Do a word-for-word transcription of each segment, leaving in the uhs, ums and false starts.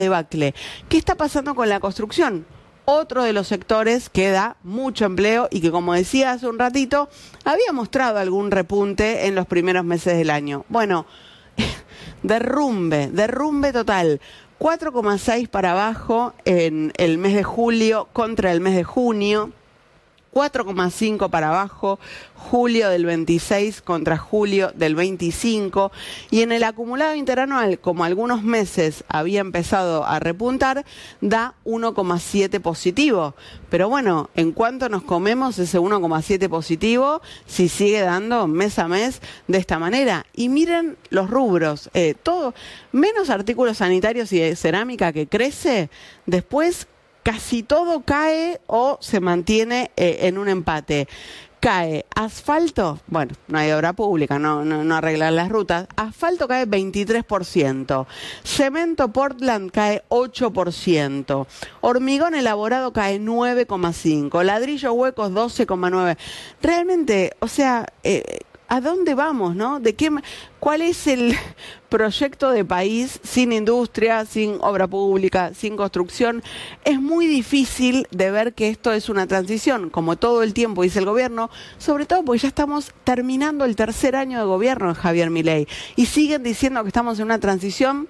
debacle. ¿Qué está pasando con la construcción? Otro de los sectores que da mucho empleo y que, como decía hace un ratito, había mostrado algún repunte en los primeros meses del año. Bueno, derrumbe, derrumbe total. cuatro coma seis para abajo en el mes de julio contra el mes de junio. cuatro coma cinco para abajo, julio del veintiséis contra julio del veinticinco, y en el acumulado interanual, como algunos meses había empezado a repuntar, da uno coma siete positivo. Pero bueno, ¿en cuánto nos comemos ese uno coma siete positivo si sigue dando mes a mes de esta manera? Y miren los rubros, eh, todo, menos artículos sanitarios y de cerámica que crece, después casi todo cae o se mantiene eh, en un empate. Cae asfalto, bueno, no hay obra pública, no, no, no arreglan las rutas. Asfalto cae veintitrés por ciento. Cemento Portland cae ocho por ciento. Hormigón elaborado cae nueve coma cinco por ciento. Ladrillos huecos doce coma nueve por ciento. Realmente, o sea, eh, ¿a dónde vamos, no? ¿De qué, cuál es el proyecto de país sin industria, sin obra pública, sin construcción? Es muy difícil de ver que esto es una transición, como todo el tiempo dice el gobierno, sobre todo porque ya estamos terminando el tercer año de gobierno de Javier Milei y siguen diciendo que estamos en una transición.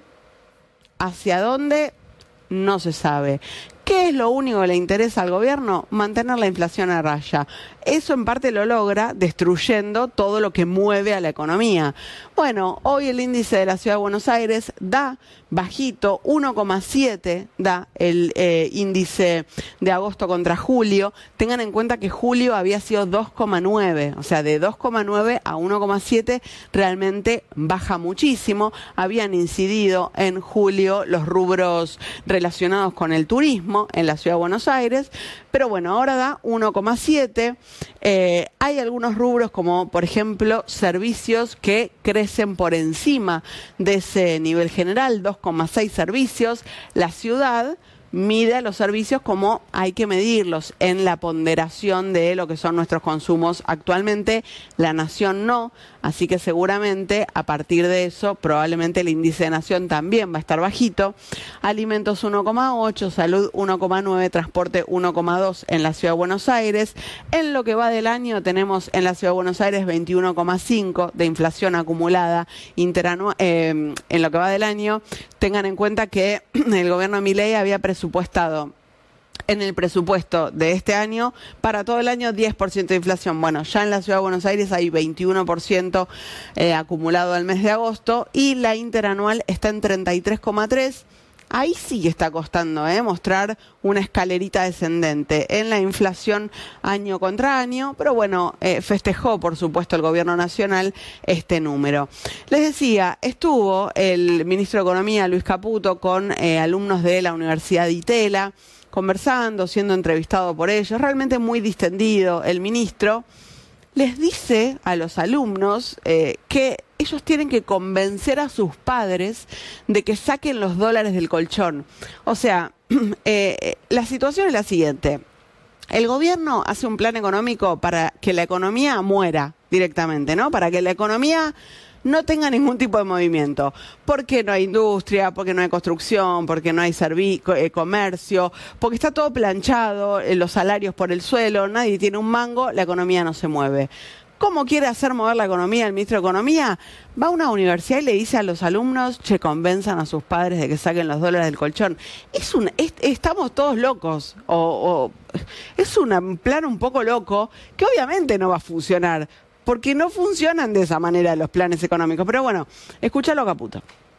¿Hacia dónde? No se sabe. ¿Qué es lo único que le interesa al gobierno? Mantener la inflación a raya. Eso en parte lo logra destruyendo todo lo que mueve a la economía. Bueno, hoy el índice de la Ciudad de Buenos Aires da bajito, uno coma siete da el eh, índice de agosto contra julio. Tengan en cuenta que julio había sido dos coma nueve, o sea, de dos coma nueve a uno coma siete realmente baja muchísimo. Habían incidido en julio los rubros relacionados con el turismo en la Ciudad de Buenos Aires, pero bueno, ahora da uno coma siete. Eh, hay algunos rubros como, por ejemplo, servicios que crecen por encima de ese nivel general, dos coma seis servicios. La ciudad mide a los servicios como hay que medirlos en la ponderación de lo que son nuestros consumos actualmente. La nación no, así que seguramente a partir de eso probablemente el índice de nación también va a estar bajito. Alimentos uno coma ocho, salud uno coma nueve, transporte uno coma dos en la Ciudad de Buenos Aires. En lo que va del año tenemos en la Ciudad de Buenos Aires veintiuno coma cinco de inflación acumulada interanual. Eh, en lo que va del año, tengan en cuenta que el gobierno de Milei había presupuestado en el presupuesto de este año para todo el año diez por ciento de inflación. Bueno, ya en la Ciudad de Buenos Aires hay veintiuno por ciento eh, acumulado al mes de agosto y la interanual está en treinta y tres coma tres. Ahí sí que está costando ¿eh? mostrar una escalerita descendente en la inflación año contra año, pero bueno, eh, festejó por supuesto el gobierno nacional este número. Les decía, estuvo el ministro de Economía, Luis Caputo, con eh, alumnos de la Universidad de Itela, conversando, siendo entrevistado por ellos, realmente muy distendido el ministro. Les dice a los alumnos eh, que ellos tienen que convencer a sus padres de que saquen los dólares del colchón. O sea, eh, la situación es la siguiente. El gobierno hace un plan económico para que la economía muera directamente, ¿no? Para que la economía no tenga ningún tipo de movimiento, porque no hay industria, porque no hay construcción, porque no hay servicio, eh, comercio, porque está todo planchado, eh, los salarios por el suelo, nadie tiene un mango, la economía no se mueve. ¿Cómo quiere hacer mover la economía el ministro de Economía? Va a una universidad y le dice a los alumnos, che, convenzan a sus padres de que saquen los dólares del colchón. Es un, es, estamos todos locos, o, o es un plan un poco loco que obviamente no va a funcionar, porque no funcionan de esa manera los planes económicos. Pero bueno, escúchalo, Caputo.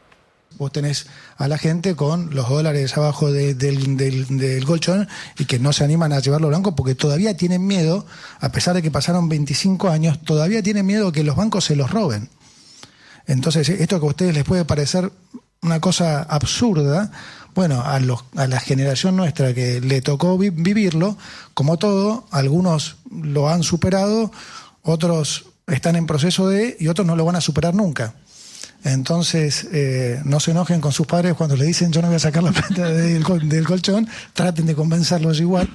Vos tenés a la gente con los dólares abajo de, del, del, del colchón y que no se animan a llevarlo blanco porque todavía tienen miedo, a pesar de que pasaron veinticinco años, todavía tienen miedo que los bancos se los roben. Entonces, esto que a ustedes les puede parecer una cosa absurda, bueno, a, los, a la generación nuestra que le tocó vi, vivirlo, como todo, algunos lo han superado, otros están en proceso de, y otros no lo van a superar nunca. Entonces, eh, no se enojen con sus padres cuando le dicen yo no voy a sacar la plata del, del colchón, traten de convencerlos igual.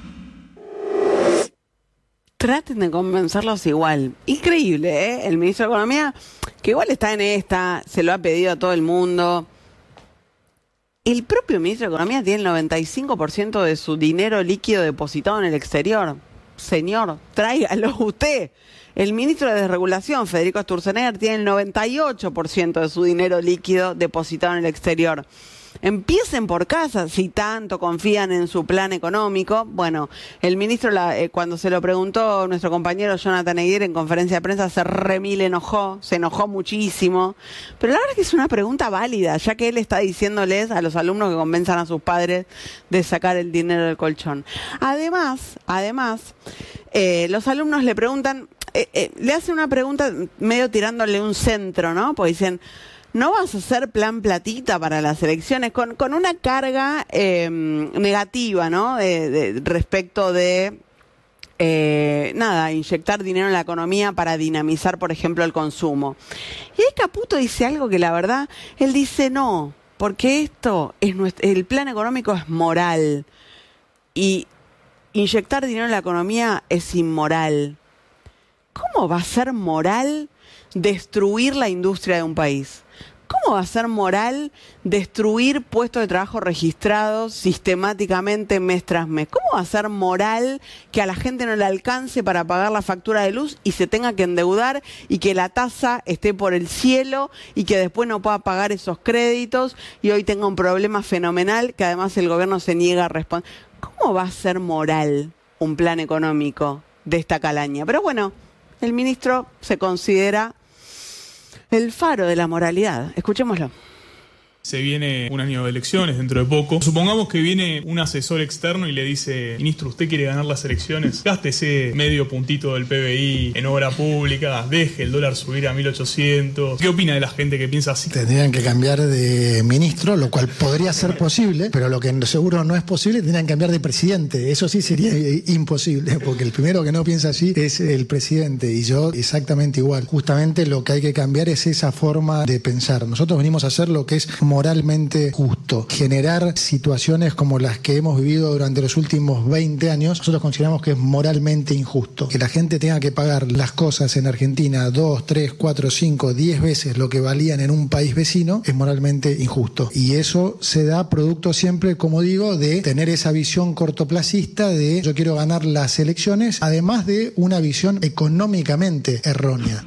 Traten de convencerlos igual. Increíble, ¿eh? El ministro de Economía, que igual está en esta, se lo ha pedido a todo el mundo. el propio ministro de Economía tiene el noventa y cinco por ciento de su dinero líquido depositado en el exterior. Señor, tráigalo usted. El ministro de Desregulación, Federico Sturzenegger, tiene el noventa y ocho por ciento de su dinero líquido depositado en el exterior. Empiecen por casa, si tanto confían en su plan económico. Bueno, el ministro, la, eh, cuando se lo preguntó nuestro compañero Jonathan Aguirre en conferencia de prensa, se remil enojó, se enojó muchísimo. Pero la verdad es que es una pregunta válida, ya que él está diciéndoles a los alumnos que convenzan a sus padres de sacar el dinero del colchón. Además, además, eh, los alumnos le preguntan, eh, eh, le hacen una pregunta medio tirándole un centro, ¿no? Porque dicen, ¿no vas a hacer plan platita para las elecciones? Con, con una carga eh, negativa, ¿no? De, de, respecto de, eh, nada, inyectar dinero en la economía para dinamizar, por ejemplo, el consumo. Y ahí Caputo dice algo que la verdad, él dice no, porque esto es nuestro, el plan económico es moral. Y inyectar dinero en la economía es inmoral. ¿Cómo va a ser moral destruir la industria de un país? ¿Cómo va a ser moral destruir puestos de trabajo registrados sistemáticamente mes tras mes? ¿Cómo va a ser moral que a la gente no le alcance para pagar la factura de luz y se tenga que endeudar y que la tasa esté por el cielo y que después no pueda pagar esos créditos y hoy tenga un problema fenomenal que además el gobierno se niega a responder? ¿Cómo va a ser moral un plan económico de esta calaña? Pero bueno, el ministro se considera el faro de la moralidad. Escuchémoslo. Se viene un año de elecciones dentro de poco. Supongamos que viene un asesor externo y le dice, ministro, ¿usted quiere ganar las elecciones? Gástese medio puntito del P B I en obra pública, deje el dólar subir a mil ochocientos. ¿Qué opina de la gente que piensa así? Tendrían que cambiar de ministro, lo cual podría ser posible, pero lo que seguro no es posible, tendrían que cambiar de presidente. Eso sí sería imposible, porque el primero que no piensa así es el presidente, y yo exactamente igual. Justamente lo que hay que cambiar es esa forma de pensar. Nosotros venimos a hacer lo que es moralmente justo. Generar situaciones como las que hemos vivido durante los últimos veinte años, nosotros consideramos que es moralmente injusto. Que la gente tenga que pagar las cosas en Argentina dos, tres, cuatro, cinco, diez veces lo que valían en un país vecino es moralmente injusto. Y eso se da producto siempre, como digo, de tener esa visión cortoplacista de yo quiero ganar las elecciones, además de una visión económicamente errónea.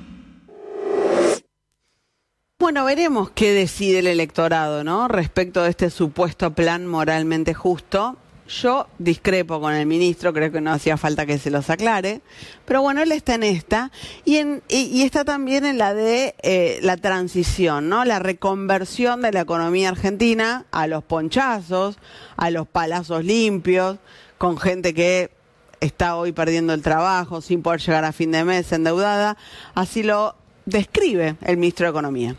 Bueno, veremos qué decide el electorado, ¿no? Respecto de este supuesto plan moralmente justo. Yo discrepo con el ministro, creo que no hacía falta que se los aclare, pero bueno, él está en esta y, en, y, y está también en la de eh, la transición, ¿no? La reconversión de la economía argentina a los ponchazos, a los palazos limpios, con gente que está hoy perdiendo el trabajo, sin poder llegar a fin de mes, endeudada. Así lo describe el ministro de Economía.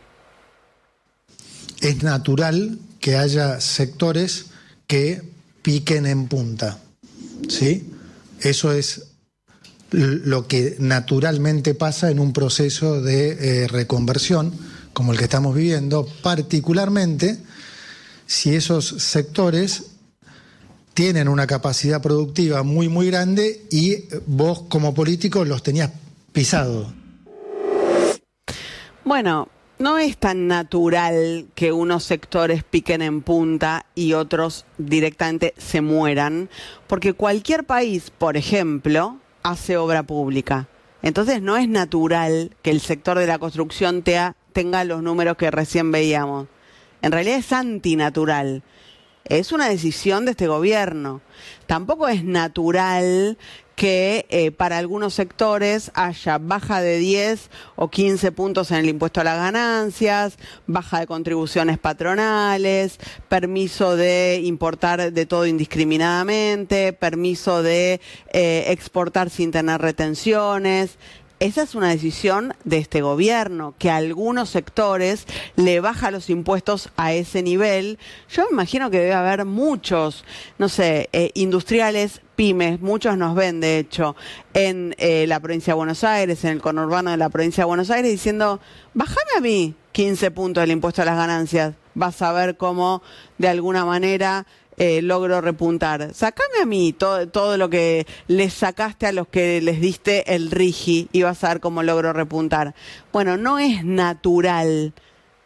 Es natural que haya sectores que piquen en punta, ¿sí? Eso es lo que naturalmente pasa en un proceso de eh, reconversión como el que estamos viviendo, particularmente si esos sectores tienen una capacidad productiva muy, muy grande y vos como político los tenías pisados. Bueno, no es tan natural que unos sectores piquen en punta y otros directamente se mueran, porque cualquier país, por ejemplo, hace obra pública. Entonces no es natural que el sector de la construcción te, tenga los números que recién veíamos. En realidad es antinatural. Es una decisión de este gobierno. Tampoco es natural que eh, para algunos sectores haya baja de diez o quince puntos en el impuesto a las ganancias, baja de contribuciones patronales, permiso de importar de todo indiscriminadamente, permiso de eh, exportar sin tener retenciones. Esa es una decisión de este gobierno, que a algunos sectores le baja los impuestos a ese nivel. Yo me imagino que debe haber muchos, no sé, eh, industriales, pymes, muchos nos ven, de hecho, en eh, la provincia de Buenos Aires, en el conurbano de la provincia de Buenos Aires, diciendo, bájame a mí quince puntos del impuesto a las ganancias. Vas a ver cómo, de alguna manera, Eh, logro repuntar. Sacame a mí todo, todo lo que les sacaste a los que les diste el RIGI y vas a ver cómo logro repuntar. Bueno, no es natural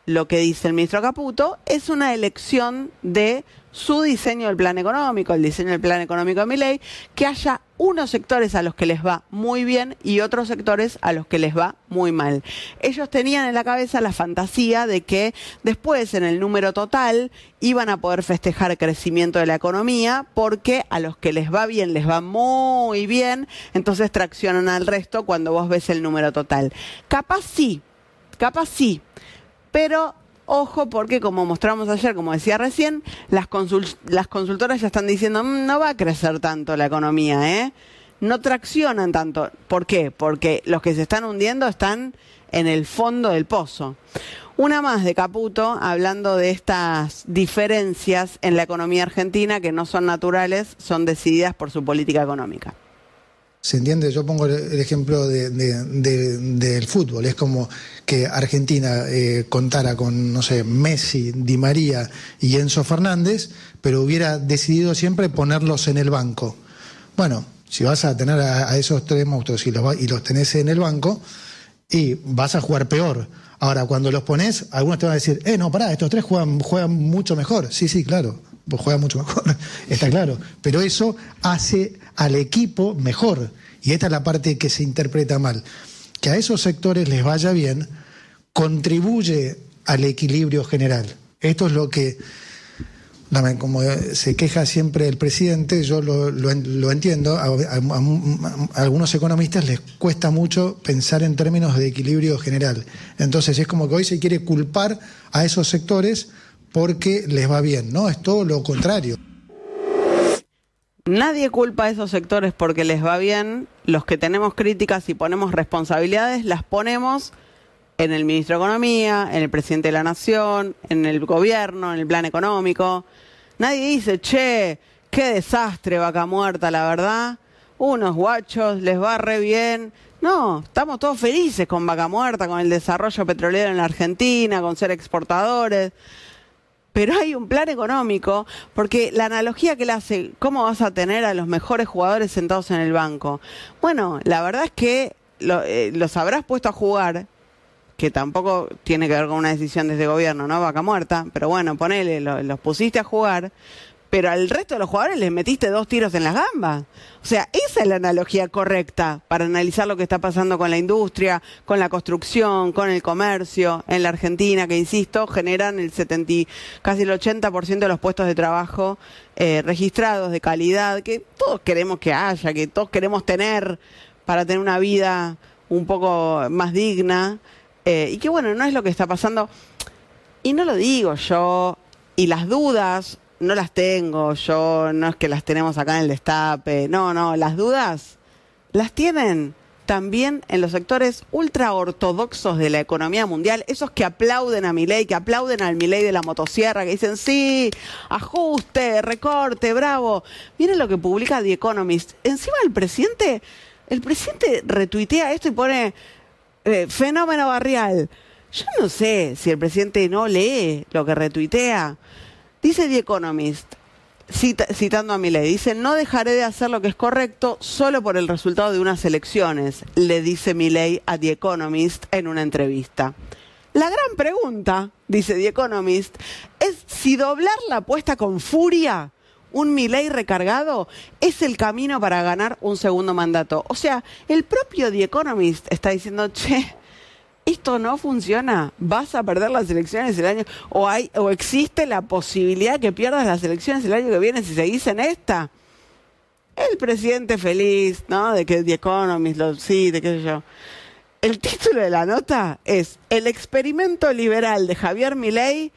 lo que dice el ministro Caputo, es una elección de su diseño del plan económico, el diseño del plan económico de Milei, que haya unos sectores a los que les va muy bien y otros sectores a los que les va muy mal. Ellos tenían en la cabeza la fantasía de que después, en el número total, iban a poder festejar el crecimiento de la economía, porque a los que les va bien, les va muy bien, entonces traccionan al resto cuando vos ves el número total. Capaz sí, capaz sí, pero ojo, porque como mostramos ayer, como decía recién, las, consul- las consultoras ya están diciendo mmm, no va a crecer tanto la economía, ¿eh? No traccionan tanto. ¿Por qué? Porque los que se están hundiendo están en el fondo del pozo. Una más de Caputo, hablando de estas diferencias en la economía argentina que no son naturales, son decididas por su política económica. ¿Se entiende? Yo pongo el ejemplo de, de, de, del fútbol. Es como que Argentina eh, contara con, no sé, Messi, Di María y Enzo Fernández, pero hubiera decidido siempre ponerlos en el banco. Bueno, si vas a tener a, a esos tres monstruos y los, y los tenés en el banco, y vas a jugar peor. Ahora, cuando los pones, algunos te van a decir, eh, no, pará, estos tres juegan, juegan mucho mejor. Sí, sí, claro, pues juegan mucho mejor, está claro. Pero eso hace al equipo mejor. Y esta es la parte que se interpreta mal. Que a esos sectores les vaya bien, contribuye al equilibrio general. Esto es lo que, como se queja siempre el presidente, yo lo, lo, lo entiendo, a, a, a, a algunos economistas les cuesta mucho pensar en términos de equilibrio general. Entonces es como que hoy se quiere culpar a esos sectores porque les va bien, ¿no? Es todo lo contrario. Nadie culpa a esos sectores porque les va bien. Los que tenemos críticas y ponemos responsabilidades, las ponemos en el ministro de Economía, en el presidente de la Nación, en el gobierno, en el plan económico. Nadie dice, che, qué desastre Vaca Muerta, la verdad. Unos guachos, les va re bien. No, estamos todos felices con Vaca Muerta, con el desarrollo petrolero en la Argentina, con ser exportadores. Pero hay un plan económico, porque la analogía que le hace, ¿cómo vas a tener a los mejores jugadores sentados en el banco? Bueno, la verdad es que lo, eh, los habrás puesto a jugar, que tampoco tiene que ver con una decisión desde gobierno, ¿no? Vaca Muerta, pero bueno, ponele, lo, los pusiste a jugar, pero al resto de los jugadores les metiste dos tiros en las gambas. O sea, esa es la analogía correcta para analizar lo que está pasando con la industria, con la construcción, con el comercio en la Argentina, que insisto, generan el setenta, casi el ochenta por ciento de los puestos de trabajo eh, registrados de calidad, que todos queremos que haya, que todos queremos tener para tener una vida un poco más digna. Eh, y que bueno, no es lo que está pasando. Y no lo digo yo, y las dudas no las tengo yo, no es que las tenemos acá en el Destape, no, no, las dudas las tienen también en los sectores ultra ortodoxos de la economía mundial, esos que aplauden a Milei, que aplauden al Milei de la motosierra, que dicen, sí, ajuste, recorte, bravo. Miren lo que publica The Economist. Encima el presidente, el presidente retuitea esto y pone eh, fenómeno barrial. Yo no sé si el presidente no lee lo que retuitea. Dice The Economist, cita, citando a Milei, dice, no dejaré de hacer lo que es correcto solo por el resultado de unas elecciones, le dice Milei a The Economist en una entrevista. La gran pregunta, dice The Economist, es si doblar la apuesta con furia, un Milei recargado, es el camino para ganar un segundo mandato. O sea, el propio The Economist está diciendo, che, esto no funciona, vas a perder las elecciones el año, o hay, o existe la posibilidad que pierdas las elecciones el año que viene si seguís en esta. El presidente feliz, ¿no? De que The Economist lo cite, qué sé yo. El título de la nota es El experimento liberal de Javier Milei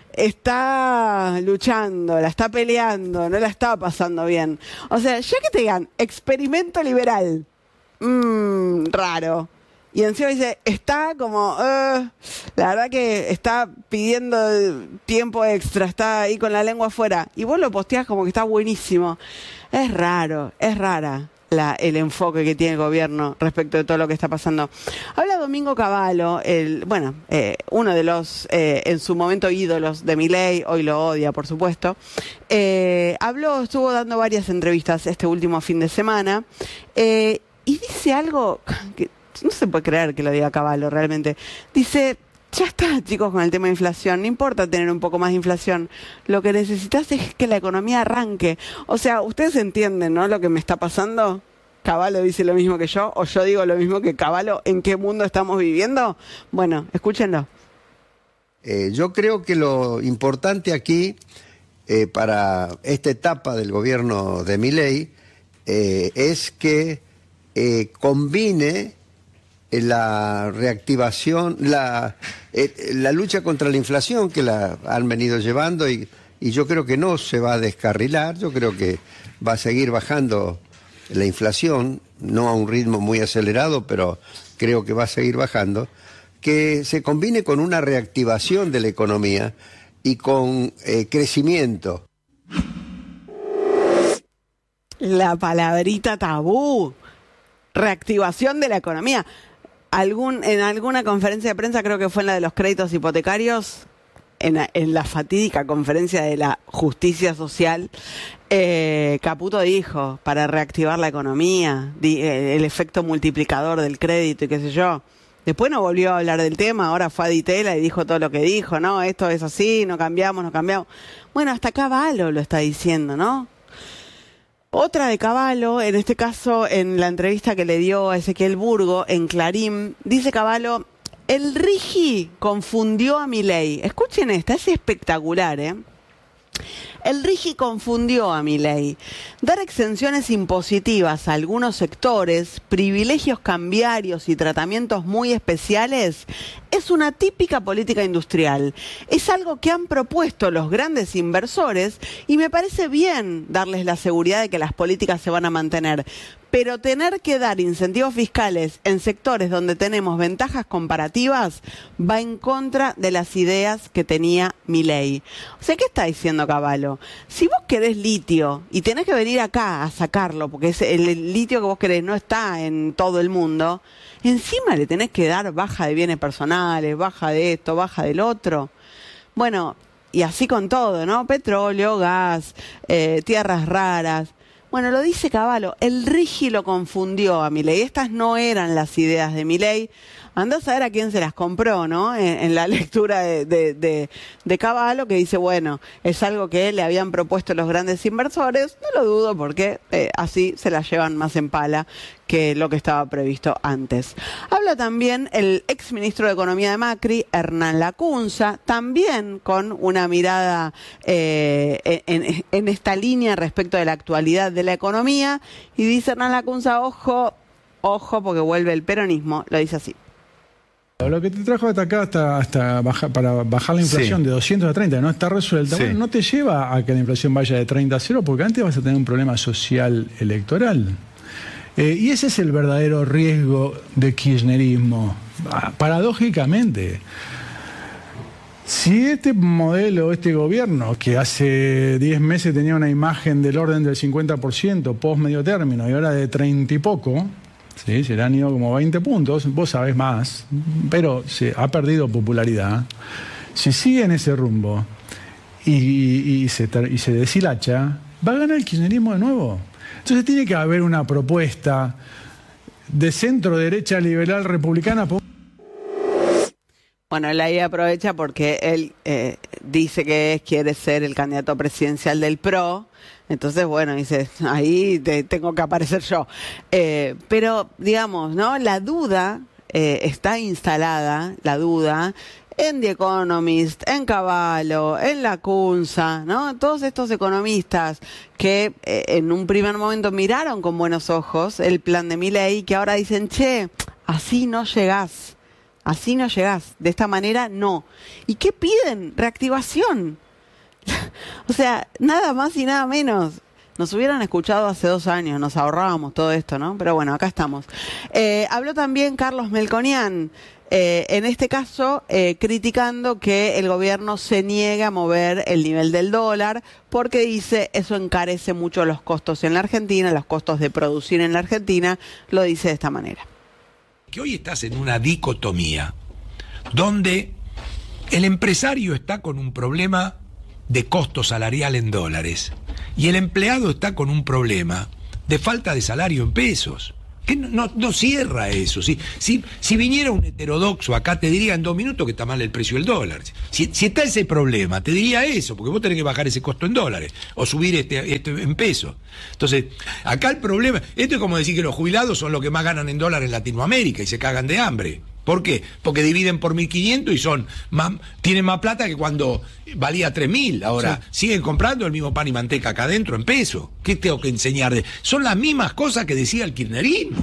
está luchando, la está peleando, no la está pasando bien. O sea, ya que te digan experimento liberal, mmm, raro. Y encima dice, está como, uh, la verdad que está pidiendo tiempo extra, está ahí con la lengua afuera. Y vos lo posteás como que está buenísimo. Es raro, es rara la, el enfoque que tiene el gobierno respecto de todo lo que está pasando. Habla Domingo Cavallo, el, bueno, eh, uno de los, eh, en su momento, ídolos de Milei, hoy lo odia, por supuesto. Eh, habló, estuvo dando varias entrevistas este último fin de semana, eh, y dice algo que no se puede creer que lo diga Cavallo realmente. Dice, Ya está, chicos, con el tema de inflación. No importa tener un poco más de inflación. Lo que necesitas es que la economía arranque. O sea, ustedes entienden, ¿no? Lo que me está pasando. Cavallo dice lo mismo que yo, o yo digo lo mismo que Cavallo. ¿En qué mundo estamos viviendo? Bueno, escúchenlo. Eh, yo creo que lo importante aquí, eh, para esta etapa del gobierno de Milei, eh, es que eh, combine la reactivación, la, eh, la lucha contra la inflación que la han venido llevando y, y yo creo que no se va a descarrilar, yo creo que va a seguir bajando la inflación, no a un ritmo muy acelerado, pero creo que va a seguir bajando, que se combine con una reactivación de la economía y con eh, crecimiento. La palabrita tabú, reactivación de la economía. Algún, en alguna conferencia de prensa, creo que fue en la de los créditos hipotecarios, en, en la fatídica conferencia de la justicia social, eh, Caputo dijo, para reactivar la economía, di, eh, el efecto multiplicador del crédito y qué sé yo. Después no volvió a hablar del tema, ahora fue a Ditela y dijo todo lo que dijo, no, esto es así, no cambiamos, no cambiamos. Bueno, hasta Cavallo lo está diciendo, ¿no? Otra de Cavallo, en este caso en la entrevista que le dio a Ezequiel Burgo en Clarín, dice Cavallo, el Rigi confundió a Milei. Escuchen esta, es espectacular, ¿eh? El Rigi confundió a Milei. Dar exenciones impositivas a algunos sectores, privilegios cambiarios y tratamientos muy especiales es una típica política industrial. Es algo que han propuesto los grandes inversores y me parece bien darles la seguridad de que las políticas se van a mantener. Pero tener que dar incentivos fiscales en sectores donde tenemos ventajas comparativas va en contra de las ideas que tenía Milei. O sea, ¿qué está diciendo Cavallo? Si vos querés litio y tenés que venir acá a sacarlo, porque es el, el litio que vos querés no está en todo el mundo, encima le tenés que dar baja de bienes personales, baja de esto, baja del otro. Bueno, y así con todo, ¿no? Petróleo, gas, eh, tierras raras. Bueno, lo dice Cavallo, el Rigi lo confundió a Milei. Estas no eran las ideas de Milei. Andá a saber a quién se las compró, ¿no? En, en la lectura de, de, de, de Cavallo, que dice, bueno, es algo que le habían propuesto los grandes inversores. No lo dudo porque eh, así se las llevan más en pala que lo que estaba previsto antes. Habla también el exministro de Economía de Macri, Hernán Lacunza, también con una mirada eh, en, en esta línea respecto de la actualidad de la economía. Y dice Hernán Lacunza, ojo, ojo, porque vuelve el peronismo, lo dice así. Lo que te trajo hasta acá hasta, hasta baja, para bajar la inflación, sí, de doscientos a treinta, no está resuelta, sí, bueno, no te lleva a que la inflación vaya de treinta a cero, porque antes vas a tener un problema social electoral. Eh, y ese es el verdadero riesgo de kirchnerismo. Paradójicamente, si este modelo, este gobierno, que hace diez meses tenía una imagen del orden del cincuenta por ciento post medio término y ahora de treinta y poco, sí, se le han ido como veinte puntos, vos sabés más, pero se ha perdido popularidad. Si sigue en ese rumbo y, y, y, se, y se deshilacha, va a ganar el kirchnerismo de nuevo. Entonces tiene que haber una propuesta de centro derecha liberal republicana. Bueno, él ahí aprovecha porque él eh, dice que quiere ser el candidato presidencial del P R O. Entonces, bueno, dice, ahí te, tengo que aparecer yo. Eh, pero, digamos, ¿no? La duda eh, está instalada, la duda, en The Economist, en Cavallo, en Lacunza, ¿no? Todos estos economistas que eh, en un primer momento miraron con buenos ojos el plan de Milei, que ahora dicen, che, así no llegás, así no llegás, de esta manera no. ¿Y qué piden? Reactivación. O sea, nada más y nada menos. Nos hubieran escuchado hace dos años, nos ahorrábamos todo esto, ¿no? Pero bueno, acá estamos. Eh, habló también Carlos Melconian, eh, en este caso eh, criticando que el gobierno se niega a mover el nivel del dólar porque dice eso encarece mucho los costos en la Argentina, los costos de producir en la Argentina, lo dice de esta manera. Que hoy estás en una dicotomía donde el empresario está con un problema de costo salarial en dólares y el empleado está con un problema de falta de salario en pesos. Que no, no, no cierra eso. Si, si, si viniera un heterodoxo acá, te diría en dos minutos que está mal el precio del dólar. Si, si está ese problema, te diría eso, porque vos tenés que bajar ese costo en dólares o subir este, este en pesos. Entonces, acá el problema, esto es como decir que los jubilados son los que más ganan en dólares en Latinoamérica y se cagan de hambre. ¿Por qué? Porque dividen por mil quinientos y son más, tienen más plata que cuando valía tres mil. Ahora, sí, siguen comprando el mismo pan y manteca acá adentro en pesos. ¿Qué tengo que enseñar? Son las mismas cosas que decía el kirchnerismo.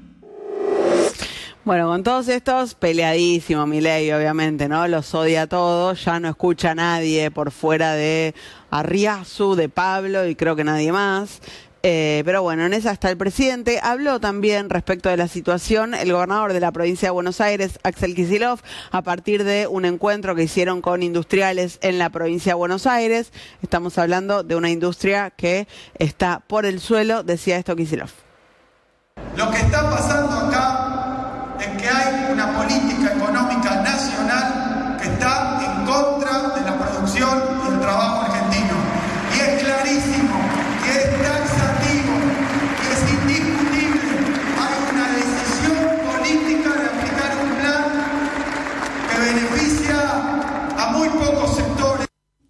Bueno, con todos estos, peleadísimo Milei, obviamente, ¿no? Los odia a todos, ya no escucha a nadie por fuera de Arriazu, de Pablo y creo que nadie más. Eh, pero bueno, en esa está el presidente. Habló también respecto de la situación el gobernador de la provincia de Buenos Aires, Axel Kicillof, a partir de un encuentro que hicieron con industriales en la provincia de Buenos Aires. Estamos hablando de una industria que está por el suelo, decía esto Kicillof. Lo que está pasando acá es que hay una política económica nacional que está en contra de la producción y el trabajo argentino. Y es clarísimo que es taxativo, que es indiscutible. Hay una decisión política de aplicar un plan que beneficia a muy pocos sectores.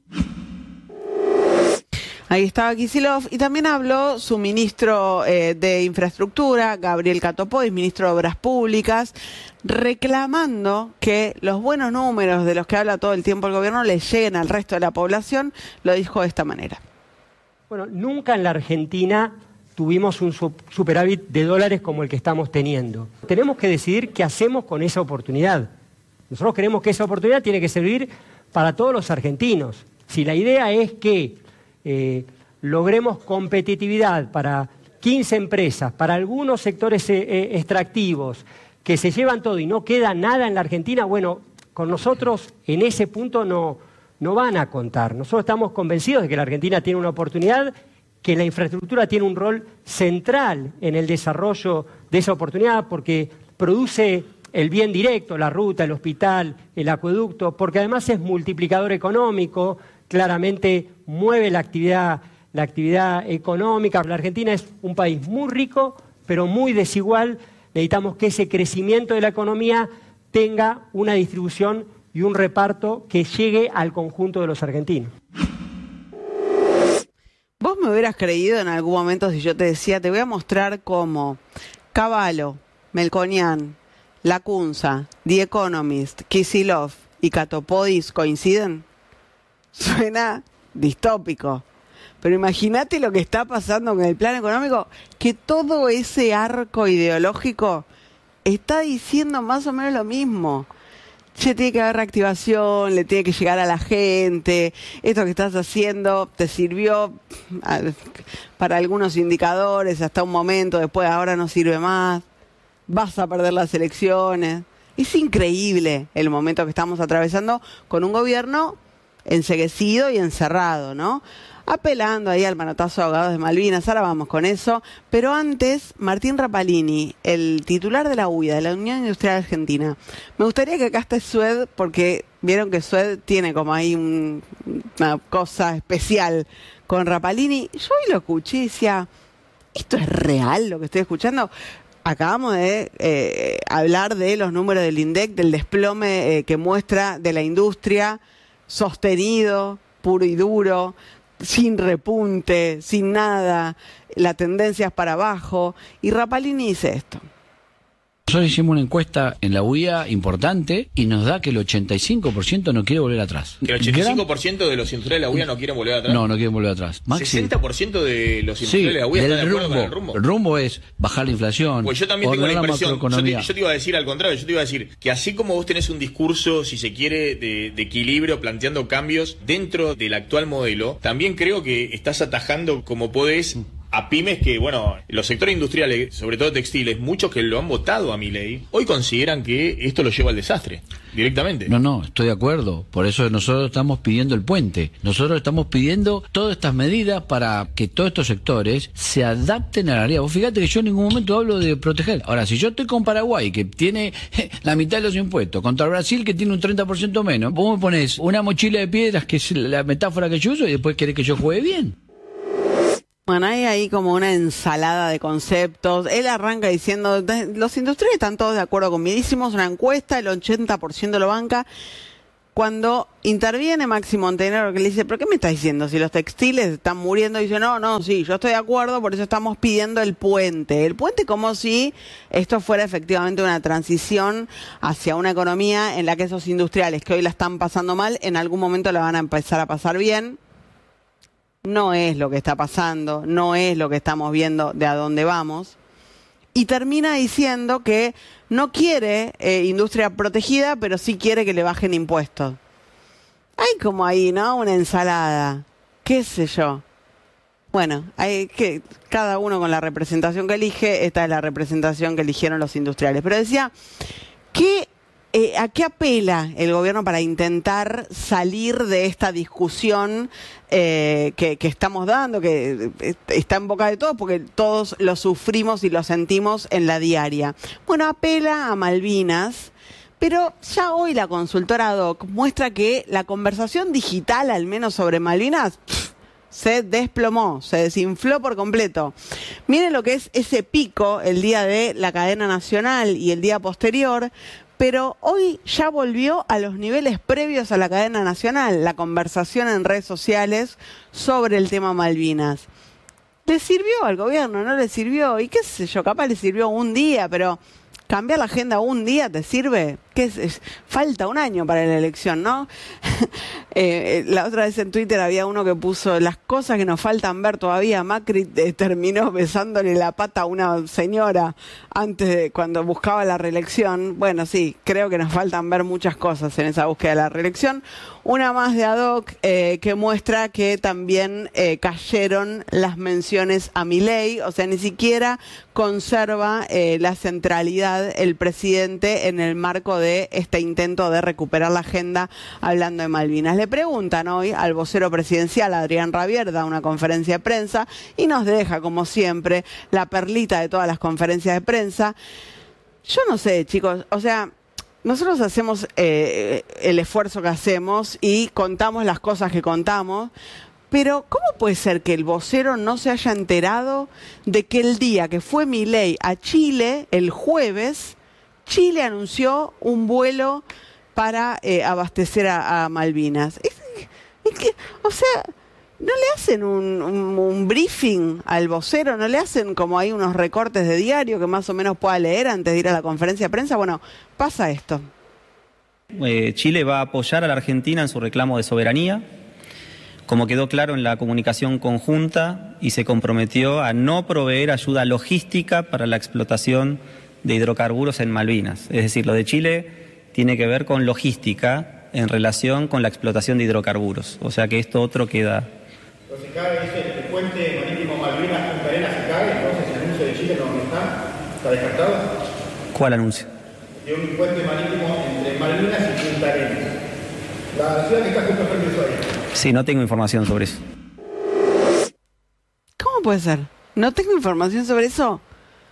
Ahí estaba Kicillof y también habló su ministro eh, de Infraestructura, Gabriel Catopodis, ministro de Obras Públicas, reclamando que los buenos números de los que habla todo el tiempo el gobierno le lleguen al resto de la población. Lo dijo de esta manera. Bueno, nunca en la Argentina tuvimos un superávit de dólares como el que estamos teniendo. Tenemos que decidir qué hacemos con esa oportunidad. Nosotros creemos que esa oportunidad tiene que servir para todos los argentinos. Si la idea es que eh, logremos competitividad para quince empresas, para algunos sectores eh, extractivos, que se llevan todo y no queda nada en la Argentina, bueno, con nosotros en ese punto no... no van a contar. Nosotros estamos convencidos de que la Argentina tiene una oportunidad, que la infraestructura tiene un rol central en el desarrollo de esa oportunidad porque produce el bien directo, la ruta, el hospital, el acueducto, porque además es multiplicador económico, claramente mueve la actividad, la actividad económica. La Argentina es un país muy rico, pero muy desigual. Necesitamos que ese crecimiento de la economía tenga una distribución y un reparto que llegue al conjunto de los argentinos. Vos me hubieras creído en algún momento si yo te decía, te voy a mostrar cómo Cavallo, Melconian, Lacunza, The Economist, Kicillof y Catopodis coinciden. Suena distópico. Pero imagínate lo que está pasando con el plan económico, que todo ese arco ideológico está diciendo más o menos lo mismo. Che, tiene que haber reactivación, le tiene que llegar a la gente, esto que estás haciendo te sirvió para algunos indicadores hasta un momento, después ahora no sirve más, vas a perder las elecciones. Es increíble el momento que estamos atravesando con un gobierno enceguecido y encerrado, ¿no? Apelando ahí al manotazo de abogados de Malvinas, ahora vamos con eso. Pero antes, Martín Rapalini, el titular de la U I A, de la Unión Industrial Argentina. Me gustaría que acá esté Sued, porque vieron que Sued tiene como ahí un, una cosa especial con Rapalini. Yo hoy lo escuché y decía, ¿esto es real lo que estoy escuchando? Acabamos de eh, hablar de los números del INDEC, del desplome eh, que muestra de la industria, sostenido, puro y duro, sin repunte, sin nada, la tendencia es para abajo, y Rapalini dice esto. Nosotros hicimos una encuesta en la U I A importante y nos da que el ochenta y cinco por ciento no quiere volver atrás. ¿Que el ochenta y cinco por ciento de los industriales de la U I A no quieren volver atrás? No, no quieren volver atrás. Maxi, ¿sesenta por ciento de los industriales sí, de la U I A están de acuerdo rumbo, con el rumbo? El rumbo es bajar la inflación. Pues yo también tengo la impresión, yo te, yo te iba a decir al contrario, yo te iba a decir que así como vos tenés un discurso, si se quiere, de, de equilibrio, planteando cambios dentro del actual modelo, también creo que estás atajando como podés a pymes que, bueno, los sectores industriales, sobre todo textiles, muchos que lo han votado a Milei, hoy consideran que esto lo lleva al desastre, directamente. No, no, estoy de acuerdo. Por eso nosotros estamos pidiendo el puente. Nosotros estamos pidiendo todas estas medidas para que todos estos sectores se adapten a la realidad. Vos fíjate que yo en ningún momento hablo de proteger. Ahora, si yo estoy con Paraguay, que tiene la mitad de los impuestos, contra Brasil, que tiene un treinta por ciento menos, vos me pones una mochila de piedras, que es la metáfora que yo uso, y después querés que yo juegue bien. Bueno, hay ahí como una ensalada de conceptos. Él arranca diciendo, los industriales están todos de acuerdo conmigo. Hicimos una encuesta, el ochenta por ciento lo banca. Cuando interviene Máximo Montenegro, que le dice, ¿pero qué me estás diciendo? Si los textiles están muriendo, dice, no, no, sí, yo estoy de acuerdo, por eso estamos pidiendo el puente. El puente como si esto fuera efectivamente una transición hacia una economía en la que esos industriales que hoy la están pasando mal, en algún momento la van a empezar a pasar bien. No es lo que está pasando, no es lo que estamos viendo de a dónde vamos. Y termina diciendo que no quiere eh, industria protegida, pero sí quiere que le bajen impuestos. Hay como ahí, ¿no? Una ensalada. ¿Qué sé yo? Bueno, hay que cada uno con la representación que elige. Esta es la representación que eligieron los industriales. Pero decía, ¿qué, eh, ¿a qué apela el gobierno para intentar salir de esta discusión eh, que, que estamos dando, que está en boca de todos, porque todos lo sufrimos y lo sentimos en la diaria? Bueno, apela a Malvinas, pero ya hoy la consultora ad hoc muestra que la conversación digital, al menos sobre Malvinas, pff, se desplomó, se desinfló por completo. Miren lo que es ese pico el día de la cadena nacional y el día posterior, pero hoy ya volvió a los niveles previos a la cadena nacional, la conversación en redes sociales sobre el tema Malvinas. ¿Le sirvió al gobierno? ¿No le sirvió? Y qué sé yo, capaz le sirvió un día, pero cambiar la agenda un día te sirve. ¿Qué es? Es, falta un año para la elección, ¿no? eh, la otra vez en Twitter había uno que puso las cosas que nos faltan ver todavía. Macri eh, terminó besándole la pata a una señora antes de cuando buscaba la reelección. Bueno, sí, creo que nos faltan ver muchas cosas en esa búsqueda de la reelección. Una más de ad hoc eh, que muestra que también eh, cayeron las menciones a Milei, o sea, ni siquiera conserva eh, la centralidad el presidente en el marco de este intento de recuperar la agenda hablando de Malvinas. Le preguntan hoy al vocero presidencial, Adrián Rabier, da una conferencia de prensa y nos deja, como siempre, la perlita de todas las conferencias de prensa. Yo no sé, chicos, o sea, nosotros hacemos eh, el esfuerzo que hacemos y contamos las cosas que contamos, pero ¿cómo puede ser que el vocero no se haya enterado de que el día que fue Milei a Chile, el jueves, Chile anunció un vuelo para eh, abastecer a, a Malvinas? Es, es que, o sea, ¿no le hacen un, un, un briefing al vocero? ¿No le hacen como hay unos recortes de diario que más o menos pueda leer antes de ir a la conferencia de prensa? Bueno, pasa esto. Eh, Chile va a apoyar a la Argentina en su reclamo de soberanía, como quedó claro en la comunicación conjunta, y se comprometió a no proveer ayuda logística para la explotación de hidrocarburos en Malvinas. Es decir, lo de Chile tiene que ver con logística en relación con la explotación de hidrocarburos. O sea que esto otro queda. Pero si cae, dice, el puente marítimo Malvinas Punta Arenas se cae, entonces el anuncio de Chile no está, está descartado. ¿Cuál anuncio? De un puente marítimo entre Malvinas y Punta Arenas. La ciudad que está justo frente a eso ahí. Sí, no tengo información sobre eso. ¿Cómo puede ser? ¿No tengo información sobre eso?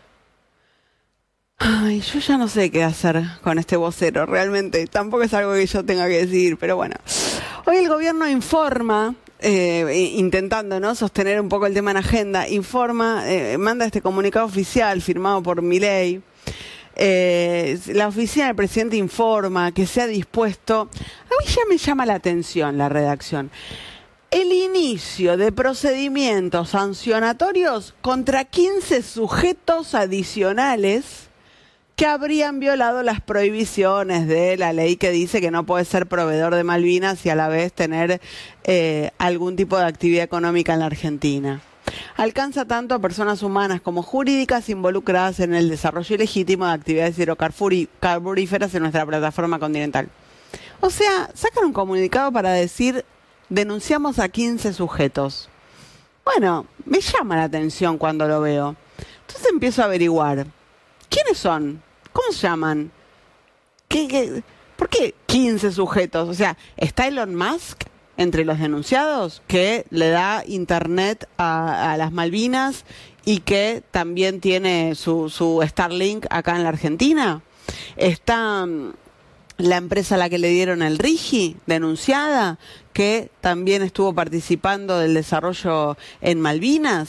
Ay, yo ya no sé qué hacer con este vocero, realmente. Tampoco es algo que yo tenga que decir, pero bueno. Hoy el gobierno informa, eh, intentando ¿no? sostener un poco el tema en agenda, informa, eh, manda este comunicado oficial firmado por Milei. Eh, la oficina del presidente informa que se ha dispuesto. A mí ya me llama la atención la redacción. El inicio de procedimientos sancionatorios contra quince sujetos adicionales que habrían violado las prohibiciones de la ley que dice que no puede ser proveedor de Malvinas y a la vez tener eh, algún tipo de actividad económica en la Argentina. Alcanza tanto a personas humanas como jurídicas involucradas en el desarrollo ilegítimo de actividades hidrocarburíferas en nuestra plataforma continental. O sea, sacan un comunicado para decir, denunciamos a quince sujetos. Bueno, me llama la atención cuando lo veo. Entonces empiezo a averiguar. ¿Quiénes son? ¿Cómo se llaman? ¿Qué, qué? ¿Por qué quince sujetos? O sea, ¿está Elon Musk entre los denunciados, que le da internet a, a las Malvinas y que también tiene su, su Starlink acá en la Argentina? ¿Está um, la empresa a la que le dieron el RIGI, denunciada, que también estuvo participando del desarrollo en Malvinas?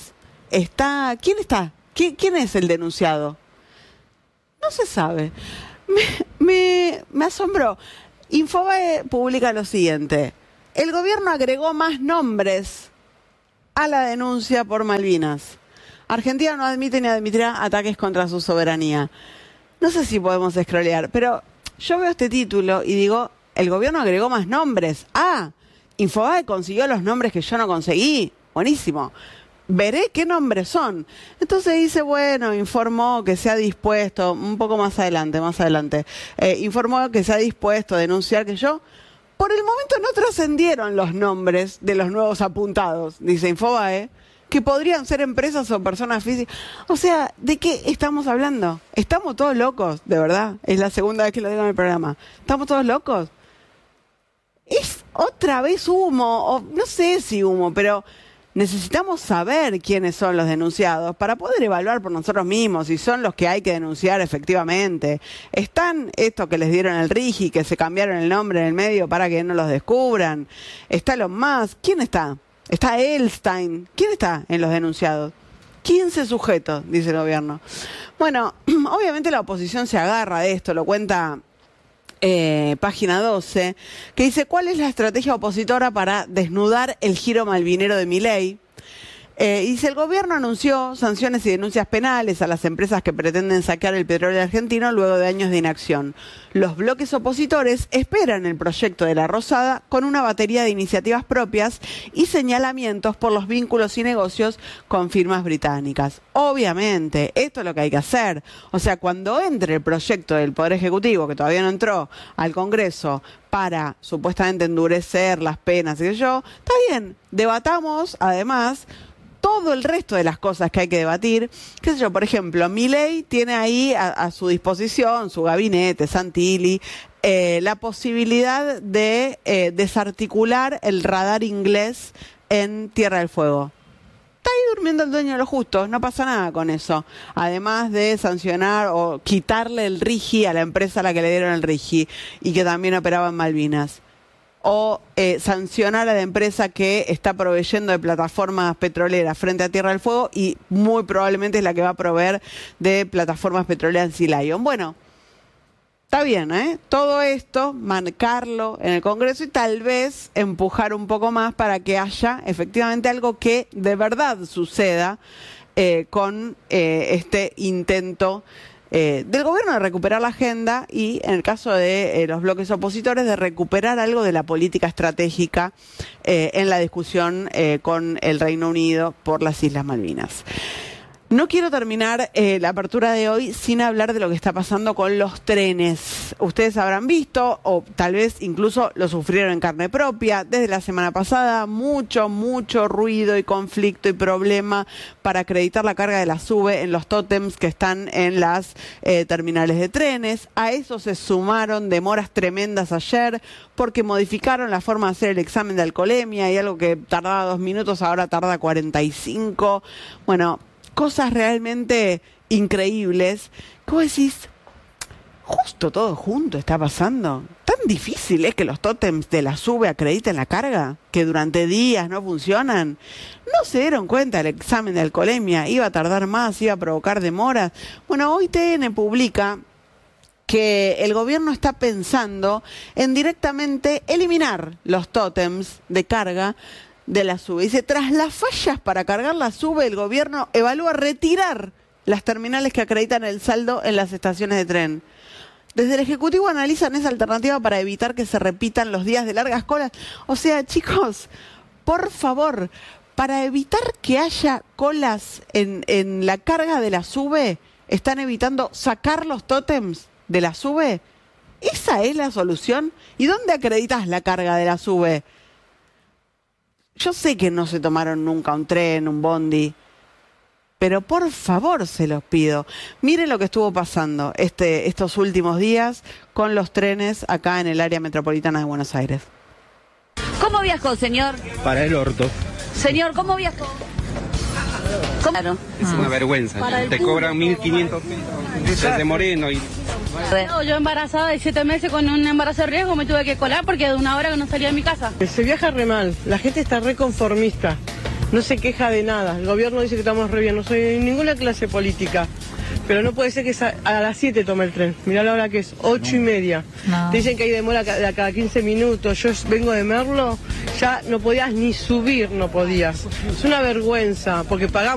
está, ¿quién está? ¿Quién, quién es el denunciado? No se sabe. Me, me, me asombró. Infobae publica lo siguiente. El gobierno agregó más nombres a la denuncia por Malvinas. Argentina no admite ni admitirá ataques contra su soberanía. No sé si podemos scrollear, pero yo veo este título y digo, el gobierno agregó más nombres. Ah, Infobae consiguió los nombres que yo no conseguí. Buenísimo. Veré qué nombres son. Entonces dice, bueno, informó que se ha dispuesto, un poco más adelante, más adelante, eh, informó que se ha dispuesto a denunciar que yo, por el momento no trascendieron los nombres de los nuevos apuntados, dice Infobae, que podrían ser empresas o personas físicas. O sea, ¿de qué estamos hablando? ¿Estamos todos locos? De verdad, es la segunda vez que lo digo en el programa. ¿Estamos todos locos? Es otra vez humo, o no sé si humo, pero necesitamos saber quiénes son los denunciados para poder evaluar por nosotros mismos si son los que hay que denunciar efectivamente. ¿Están estos que les dieron el RIGI, que se cambiaron el nombre en el medio para que no los descubran? ¿Está Elon Musk? ¿Quién está? ¿Está Elstein? ¿Quién está en los denunciados? quince sujetos, dice el gobierno. Bueno, obviamente la oposición se agarra de esto, lo cuenta Eh, página doce, que dice, ¿cuál es la estrategia opositora para desnudar el giro malvinero de Milei? Eh, dice, el gobierno anunció sanciones y denuncias penales a las empresas que pretenden saquear el petróleo argentino luego de años de inacción. Los bloques opositores esperan el proyecto de la Rosada con una batería de iniciativas propias y señalamientos por los vínculos y negocios con firmas británicas. Obviamente, esto es lo que hay que hacer. O sea, cuando entre el proyecto del Poder Ejecutivo, que todavía no entró al Congreso, para supuestamente endurecer las penas, y qué sé yo, está bien, debatamos además todo el resto de las cosas que hay que debatir. Qué sé yo, por ejemplo, Milei tiene ahí a, a su disposición, su gabinete, Santilli, eh, la posibilidad de eh, desarticular el radar inglés en Tierra del Fuego. Está ahí durmiendo el dueño de los justos, no pasa nada con eso. Además de sancionar o quitarle el RIGI a la empresa a la que le dieron el RIGI y que también operaba en Malvinas. O eh, sancionar a la empresa que está proveyendo de plataformas petroleras frente a Tierra del Fuego y muy probablemente es la que va a proveer de plataformas petroleras en Sea Lion. Bueno, está bien, ¿eh? Todo esto, marcarlo en el Congreso y tal vez empujar un poco más para que haya efectivamente algo que de verdad suceda eh, con eh, este intento Eh, del gobierno de recuperar la agenda y, en el caso de eh, los bloques opositores, de recuperar algo de la política estratégica eh, en la discusión eh, con el Reino Unido por las Islas Malvinas. No quiero terminar eh, la apertura de hoy sin hablar de lo que está pasando con los trenes. Ustedes habrán visto, o tal vez incluso lo sufrieron en carne propia, desde la semana pasada, mucho, mucho ruido y conflicto y problema para acreditar la carga de la SUBE en los tótems que están en las eh, terminales de trenes. A eso se sumaron demoras tremendas ayer porque modificaron la forma de hacer el examen de alcoholemia y algo que tardaba dos minutos ahora tarda cuarenta y cinco. Bueno, cosas realmente increíbles. ¿Cómo decís? Justo todo junto está pasando. ¿Tan difícil es que los tótems de la SUBE acrediten la carga? ¿Que durante días no funcionan? ¿No se dieron cuenta el examen de alcoholemia? ¿Iba a tardar más? ¿Iba a provocar demoras? Bueno, hoy T N publica que el gobierno está pensando en directamente eliminar los tótems de carga de la SUBE. Dice, tras las fallas para cargar la SUBE, el gobierno evalúa retirar las terminales que acreditan el saldo en las estaciones de tren. Desde el Ejecutivo analizan esa alternativa para evitar que se repitan los días de largas colas. O sea, chicos, por favor, para evitar que haya colas en, en la carga de la SUBE, están evitando sacar los tótems de la SUBE. ¿Esa es la solución? ¿Y dónde acreditas la carga de la SUBE? Yo sé que no se tomaron nunca un tren, un bondi, pero por favor se los pido. Miren lo que estuvo pasando este, estos últimos días con los trenes acá en el área metropolitana de Buenos Aires. ¿Cómo viajó, señor? Para el orto. Señor, ¿cómo viajó? ¿Cómo? Es una vergüenza. Te cobran mil quinientos pesos desde Moreno y... No, yo embarazada de siete meses con un embarazo de riesgo me tuve que colar porque de una hora que no salía de mi casa. Se viaja re mal, la gente está re conformista. no se queja de nada. El gobierno dice que estamos re bien, no soy de ninguna clase política. Pero no puede ser que a las siete tome el tren. Mirá la hora que es, ocho y media. No. Te dicen que hay demora a cada quince minutos. Yo vengo de Merlo, ya no podías ni subir, no podías. Es una vergüenza, porque pagamos.